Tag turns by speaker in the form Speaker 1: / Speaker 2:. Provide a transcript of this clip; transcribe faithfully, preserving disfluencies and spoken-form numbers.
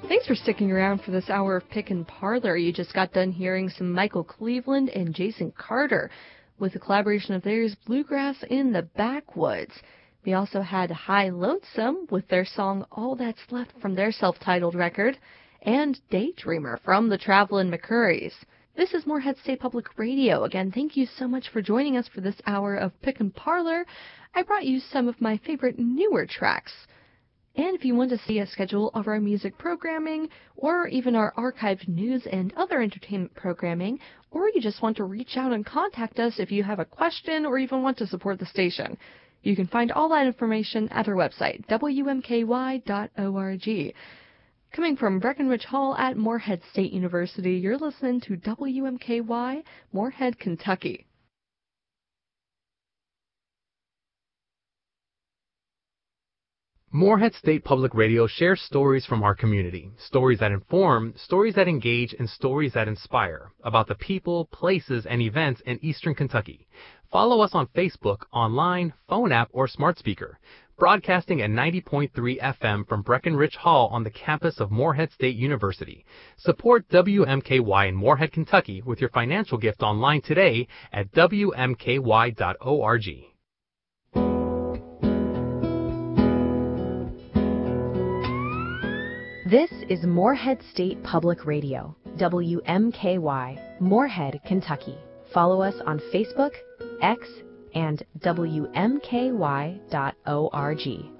Speaker 1: Thanks for sticking around for this hour of Pick and Parlor. You just got done hearing some Michael Cleveland and Jason Carter with a collaboration of theirs, Bluegrass in the Backwoods. We also had High Lonesome with their song All That's Left from their self-titled record, and Daydreamer from the Travelin' McCurries. This is Morehead State Public Radio. Again, thank you so much for joining us for this hour of Pick and Parlor. I brought you some of my favorite newer tracks. And if you want to see a schedule of our music programming, or even our archived news and other entertainment programming, or you just want to reach out and contact us if you have a question or even want to support the station, you can find all that information at our website, W M K Y dot org. Coming from Breckenridge Hall at Morehead State University, you're listening to W M K Y, Morehead, Kentucky.
Speaker 2: Morehead State Public Radio shares stories from our community, stories that inform, stories that engage, and stories that inspire about the people, places, and events in Eastern Kentucky. Follow us on Facebook, online, phone app, or smart speaker. Broadcasting at ninety point three F M from Breckenridge Hall on the campus of Morehead State University. Support W M K Y in Morehead, Kentucky with your financial gift online today at W M K Y dot org.
Speaker 3: This is Morehead State Public Radio, W M K Y, Morehead, Kentucky. Follow us on Facebook, X, and W M K Y dot org.